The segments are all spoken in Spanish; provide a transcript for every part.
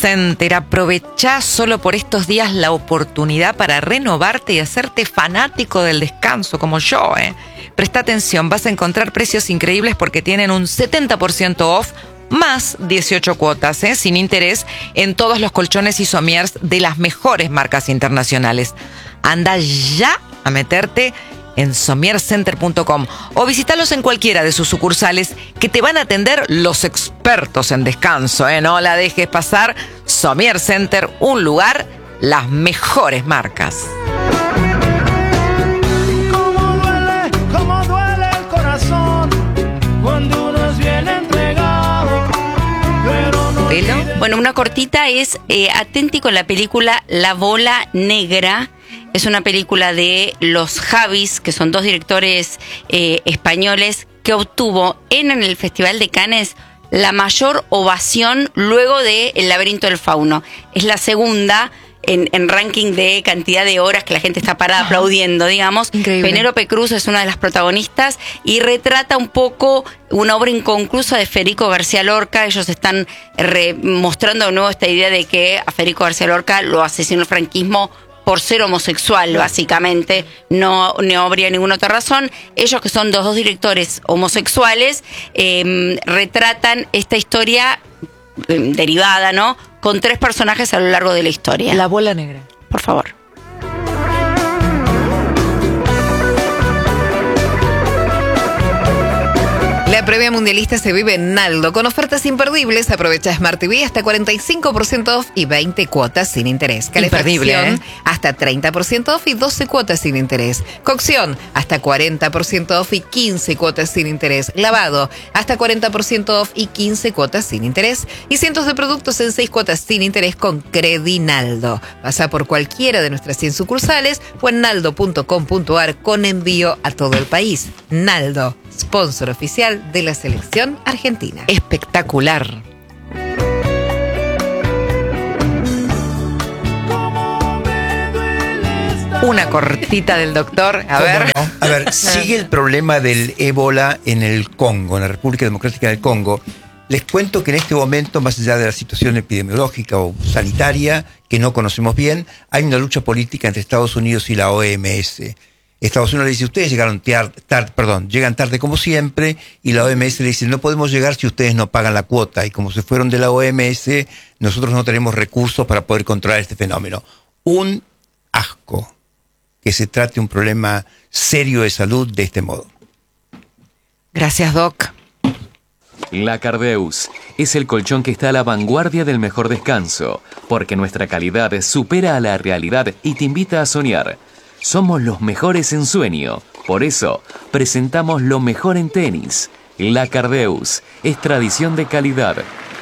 Center. Aprovechá solo por estos días la oportunidad para renovarte y hacerte fanático del descanso, como yo, Presta atención, vas a encontrar precios increíbles porque tienen un 70% off más 18 cuotas, sin interés, en todos los colchones y somiers de las mejores marcas internacionales. Anda ya a meterte en somiercenter.com o visítalos en cualquiera de sus sucursales que te van a atender los expertos en descanso, No la dejes pasar. Somier Center, un lugar, las mejores marcas. Cómo duele el corazón cuando uno es bien entregado, pero no olvides... Bueno, una cortita es atenti con la película La Bola Negra. Es una película de los Javis, que son dos directores españoles, que obtuvo en el Festival de Cannes la mayor ovación luego de El laberinto del fauno. Es la segunda en ranking de cantidad de horas que la gente está parada aplaudiendo, digamos. Increíble. Penélope Cruz es una de las protagonistas y retrata un poco una obra inconclusa de Federico García Lorca. Ellos están mostrando de nuevo esta idea de que a Federico García Lorca lo asesinó el franquismo por ser homosexual, básicamente. No habría ninguna otra razón. Ellos, que son dos directores homosexuales, retratan esta historia derivada, ¿no?, con tres personajes a lo largo de la historia. La Bola Negra. Por favor. La previa mundialista se vive en Naldo. Con ofertas imperdibles, aprovecha Smart TV hasta 45% off y 20 cuotas sin interés. Imperdible, hasta 30% off y 12 cuotas sin interés. Cocción, hasta 40% off y 15 cuotas sin interés. Lavado, hasta 40% off y 15 cuotas sin interés. Y cientos de productos en 6 cuotas sin interés con Credinaldo. Pasa por cualquiera de nuestras 100 sucursales o en naldo.com.ar con envío a todo el país. Naldo, sponsor oficial de la selección argentina. Espectacular. Una cortita del doctor. A ver. No? A ver, sigue el problema del ébola en el Congo, en la República Democrática del Congo. Les cuento que en este momento, más allá de la situación epidemiológica o sanitaria, que no conocemos bien, hay una lucha política entre Estados Unidos y la OMS. Estados Unidos le dice, ustedes llegan tarde como siempre, y la OMS le dice, no podemos llegar si ustedes no pagan la cuota, y como se fueron de la OMS, nosotros no tenemos recursos para poder controlar este fenómeno. Un asco que se trate un problema serio de salud de este modo. Gracias, Doc. La Cardeus es el colchón que está a la vanguardia del mejor descanso, porque nuestra calidad supera a la realidad y te invita a soñar. Somos los mejores en sueño, por eso presentamos lo mejor en tenis. La Cardeus es tradición de calidad.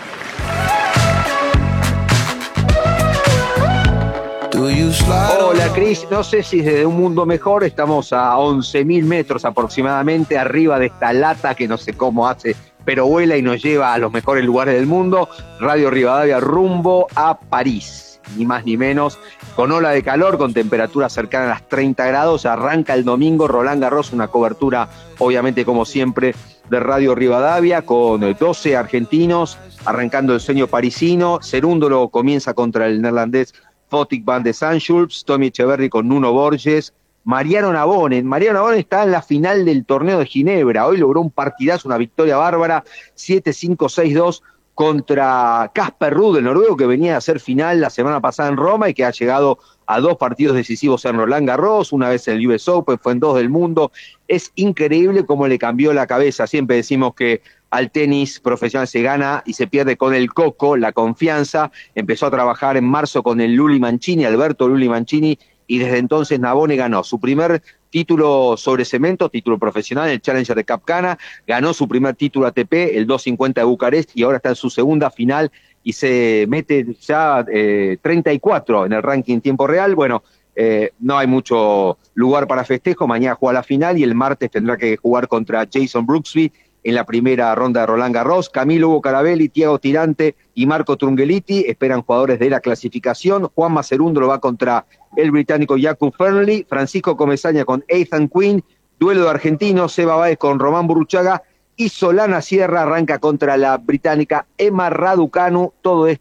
Hola Cris, no sé si desde un mundo mejor estamos a 11.000 metros aproximadamente arriba de esta lata que no sé cómo hace, pero vuela y nos lleva a los mejores lugares del mundo. Radio Rivadavia rumbo a París, ni más ni menos, con ola de calor, con temperaturas cercanas a las 30 grados. Arranca el domingo Roland Garros, una cobertura obviamente como siempre de Radio Rivadavia, con 12 argentinos arrancando el sueño parisino. Cerúndolo comienza contra el neerlandés Fotik van de Sanschulps, Tommy Echeverry con Nuno Borges, Mariano Navone está en la final del torneo de Ginebra. Hoy logró un partidazo, una victoria bárbara, 7-5, 6-2 contra Casper Ruud, el noruego, que venía a hacer final la semana pasada en Roma y que ha llegado a 2 partidos decisivos en Roland Garros, una vez en el US Open, fue en 2 del mundo. Es increíble cómo le cambió la cabeza. Siempre decimos que al tenis profesional se gana y se pierde con el coco, la confianza. Empezó a trabajar en marzo con el Luli Mancini, Alberto Luli Mancini, y desde entonces Navone ganó su primer título sobre cemento, título profesional, el Challenger de Cap Cana, ganó su primer título ATP, el 250 de Bucarest, y ahora está en su segunda final y se mete ya 34 en el ranking tiempo real. Bueno, no hay mucho lugar para festejo. Mañana juega la final y el martes tendrá que jugar contra Jason Brooksby en la primera ronda de Roland Garros. Camilo Hugo Carabelli, Thiago Tirante y Marco Trungelliti esperan jugadores de la clasificación. Juan Macerúndolo va contra el británico Jakub Fernley, Francisco Comesaña con Ethan Quinn, duelo de argentinos, Seba Báez con Román Burruchaga, y Solana Sierra arranca contra la británica Emma Raducanu. Todo esto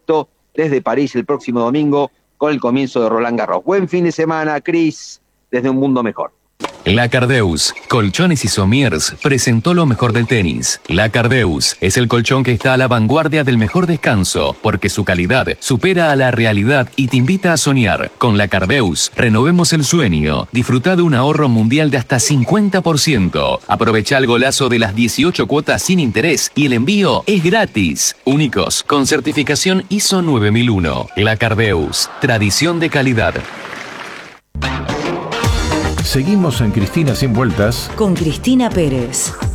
desde París el próximo domingo con el comienzo de Roland Garros. Buen fin de semana, Cris, desde un mundo mejor. La Cardeus, Colchones y Somiers, presentó lo mejor del tenis. La Cardeus es el colchón que está a la vanguardia del mejor descanso, porque su calidad supera a la realidad y te invita a soñar. Con La Cardeus, renovemos el sueño. Disfruta de un ahorro mundial de hasta 50%. Aprovecha el golazo de las 18 cuotas sin interés y el envío es gratis. Únicos, con certificación ISO 9001. La Cardeus, tradición de calidad. Seguimos en Cristina Sin Vueltas con Cristina Pérez.